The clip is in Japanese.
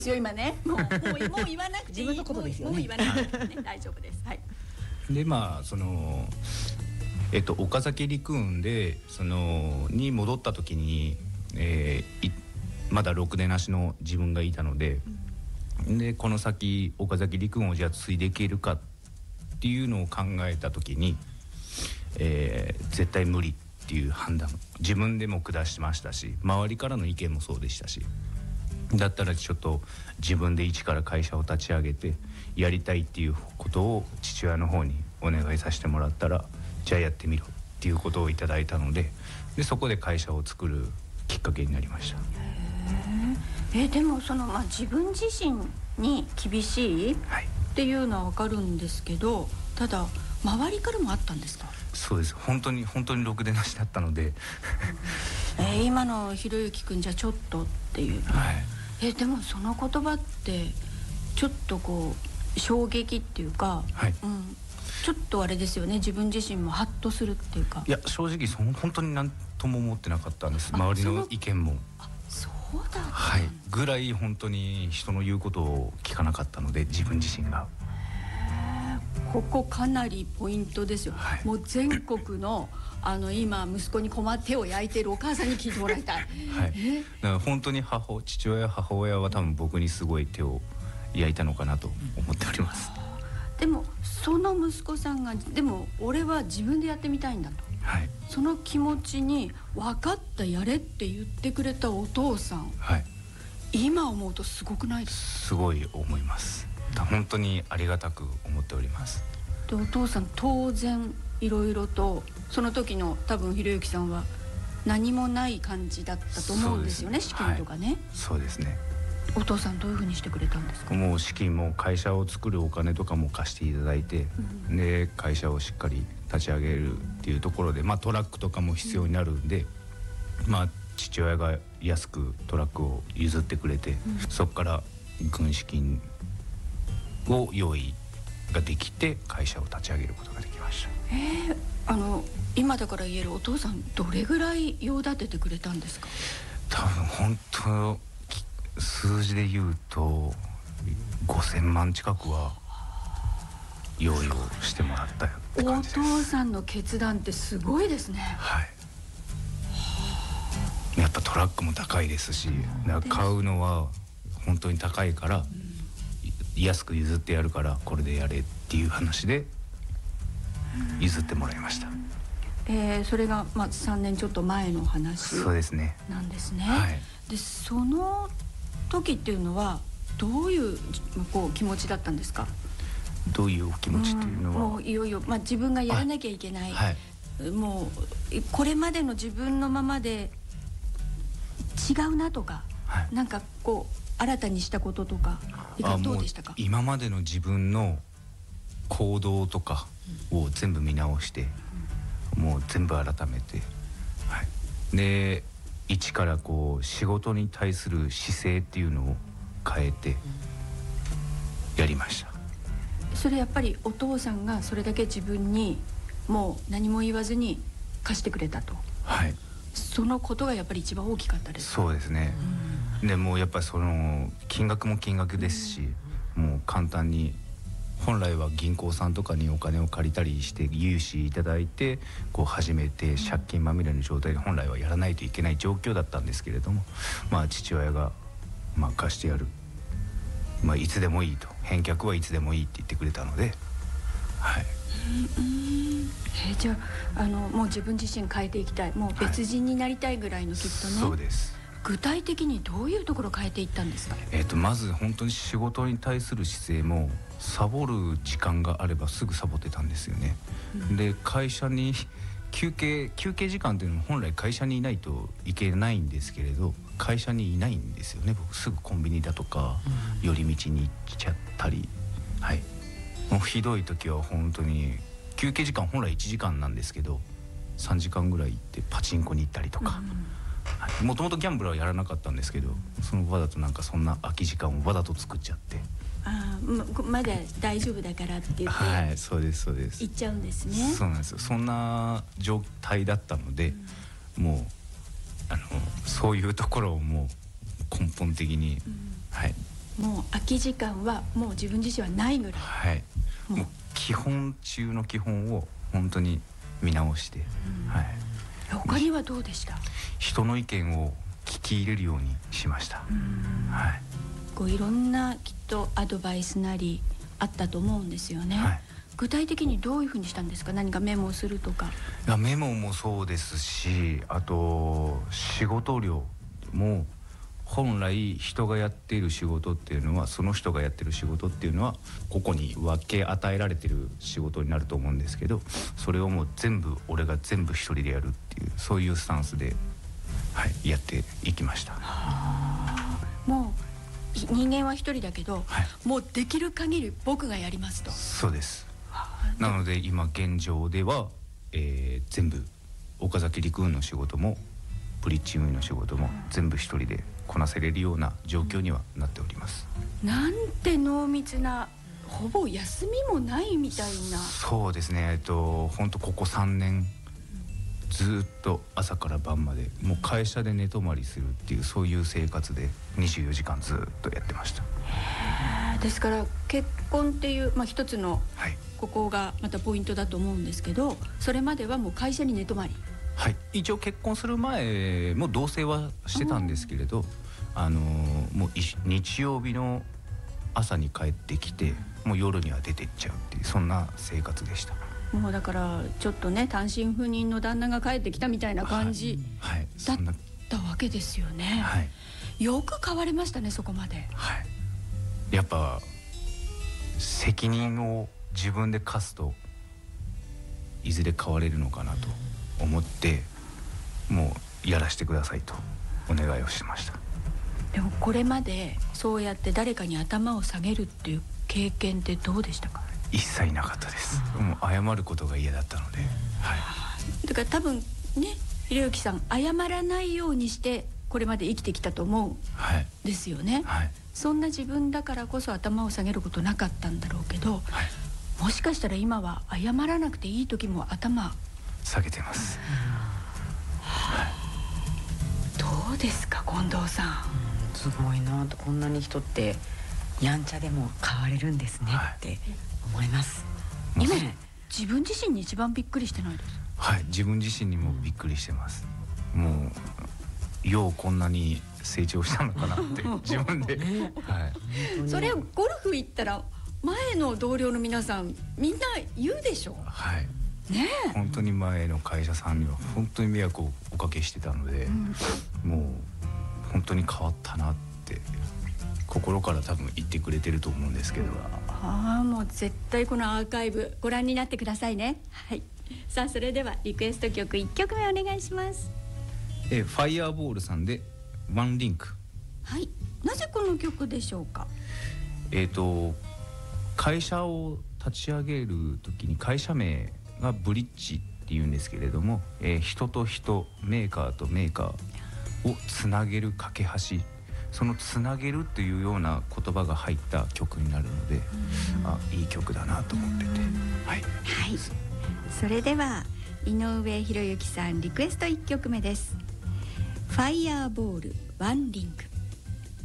よ今ね、もう言わなくていい。 自分のことですよね。 もう言わなくていいね。大丈夫です。はい。 で岡崎陸運でに戻った時に、まだろくでなしの自分がいたので、でこの先岡崎陸運をじゃあ継いでいけるかっていうのを考えた時に、絶対無理っていう判断自分でも下しましたし、周りからの意見もそうでしたし、だったらちょっと自分で一から会社を立ち上げてやりたいっていうことを父親の方にお願いさせてもらったら、じゃあやってみろっていうことをいただいたので、そこで会社を作るきっかけになりました。 でも自分自身に厳しいっていうのは分かるんですけど、ただ周りからもあったんですか？ そうです。本当にろくでなしだったので今のひろゆきくんじゃちょっとっていう、でもその言葉ってちょっとこう衝撃っていうか、ちょっとあれですよね、自分自身もハッとするっていうか。 いや正直本当に何とも思ってなかったんです。周りの意見もそうだった、 ぐらい本当に人の言うことを聞かなかったので、自分自身が。 ここかなりポイントですよ、もう全国の今息子に手を焼いているお母さんに聞いてもらいたい。 だから本当に父親母親は多分僕にすごい手を焼いたのかなと思っております。 でもその息子さんがでも俺は自分でやってみたいんだと、その気持ちに分かったやれって言ってくれたお父さん、今思うとすごくないですか？ すごい思います。本当にありがたく思っております。 でお父さん当然いろいろとその時の多分ひろゆきさんは何もない感じだったと思うんですよね、資金とかね。 そうですね。 お父さんどういうふうにしてくれたんですか？ もう資金も会社を作るお金とかも貸していただいて、で会社をしっかり立ち上げるっていうところで、トラックとかも必要になるんで、父親が安くトラックを譲ってくれて、そこから軍資金を用意ができて会社を立ち上げることができました。 今だから言えるお父さんどれぐらい用立ててくれたんですか？ 多分本当数字で言うと5000万近くは用意をしてもらったよって感じです。 お父さんの決断ってすごいですね。 やっぱトラックも高いですし、買うのは本当に高いから、安く譲ってやるからこれでやれっていう話で譲ってもらいました。 それが3年ちょっと前の話そうですね。 なんですね。でその時っていうのはどういう気持ちだったんですか？ どういうお気持ちっていうのは、 もういよいよ、自分がやらなきゃいけない、もうこれまでの自分のままで違うなとか、なんか新たにしたこととかどうでしたか？ 今までの自分の行動とかを全部見直して、もう全部改めて、で一から仕事に対する姿勢っていうのを変えてやりました。 それやっぱりお父さんがそれだけ自分にもう何も言わずに貸してくれたと。そのことがやっぱり一番大きかったですか？ そうですね。でもうやっぱりその金額も金額ですし、もう簡単に本来は銀行さんとかにお金を借りたりして融資いただいて始めて、借金まみれの状態で本来はやらないといけない状況だったんですけれども、父親が貸してやる、いつでもいいと、返却はいつでもいいって言ってくれたので、 じゃあもう自分自身変えていきたい、もう別人になりたいぐらいのきっとね。 そうです。 具体的にどういうところを変えていったんですか？ まず本当に仕事に対する姿勢も、サボる時間があればすぐサボってたんですよね。で会社に休憩時間っていうのも本来会社にいないといけないんですけれど、会社にいないんですよね。僕すぐコンビニだとか寄り道に来ちゃったり、もうひどい時は本当に休憩時間本来1時間なんですけど3時間ぐらい行ってパチンコに行ったりとか、もともとギャンブルはやらなかったんですけど、そのわざとそんな空き時間をわざと作っちゃって、 まだ大丈夫だからって言ってそうですそうです、 行っちゃうんですね。 そうなんですよ。そんな状態だったので、もうそういうところをもう根本的に、 もう空き時間はもう自分自身はないぐらい、 はい、もう基本中の基本を本当に見直して、はい、 他にはどうでした？ 人の意見を聞き入れるようにしました。はい、 こういろんなきっとアドバイスなりあったと思うんですよね。はい、具体的にどういうふうにしたんですか？何かメモをするとか。 いや、メモもそうですし、あと仕事量も本来人がやっている仕事っていうのは、その人がやってる仕事っていうのは個々に分け与えられてる仕事になると思うんですけど、それをもう俺が全部一人でやるっていう、そういうスタンスで、はい、やっていきました。 もう人間は一人だけど、はい、もうできる限り僕がやりますと。 そうです。なので今現状では、全部岡崎陸運の仕事もブリッジ運輸の仕事も全部一人でこなせれるような状況にはなっております。 なんて濃密な、ほぼ休みもないみたいな。 そうですね、本当ここ3年ずっと朝から晩までもう会社で寝泊まりするっていう、そういう生活で24時間ずっとやってました。 ですから結婚っていう、一つの、はい、ここがまたポイントだと思うんですけど、それまではもう会社に寝泊まり。 はい、一応結婚する前も同棲はしてたんですけれど、もう日曜日の朝に帰ってきて、もう夜には出てっちゃうっていう、そんな生活でした。 もうだからちょっとね、単身赴任の旦那が帰ってきたみたいな感じだったわけですよね。はい、よく変わりましたね、そこまで。 はい、やっぱ責任を自分で課すといずれ変われるのかなと思って、もうやらせてくださいとお願いをしました。 でもこれまでそうやって誰かに頭を下げるっていう経験ってどうでしたか？ 一切なかったです。もう謝ることが嫌だったので、はい、 だから多分ね、ひろゆきさん謝らないようにしてこれまで生きてきたと思うんですよね。はいはい、そんな自分だからこそ頭を下げることなかったんだろうけど、はい、もしかしたら今は謝らなくていい時も頭下げてます。 はい、どうですか近藤さん？ すごいなと、こんなに人ってやんちゃでも変われるんですねって思います。 今自分自身に一番びっくりしてないです？ はい、自分自身にもびっくりしてます。もうようこんなに成長したのかなって自分で、はい、 それをゴルフ行ったら前の同僚の皆さんみんな言うでしょ。 はいね、本当に前の会社さんには本当に迷惑をおかけしてたので、もう本当に変わったなって心から多分言ってくれてると思うんですけど、 もう絶対このアーカイブご覧になってくださいね。はい、さあそれではリクエスト曲1曲目お願いします。 ファイヤーボールさんでワンリンク。 はい、なぜこの曲でしょうか？ 会社を立ち上げる時に会社名がブリッジっていうんですけれども、人と人、メーカーとメーカーをつなげる架け橋、そのつなげるっていうような言葉が入った曲になるので、いい曲だなと思ってて、はい、はい、 それでは井上博之さんリクエスト1曲目です。ファイヤーボールワンリンク。